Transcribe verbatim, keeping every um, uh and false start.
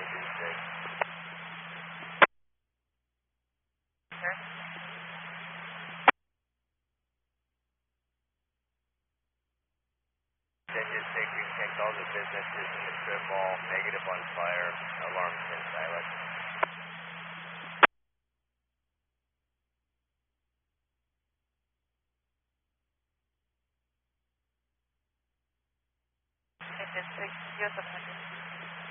All the businesses in the strip mall, negative on fire, alarm ten silent. District, Joseph.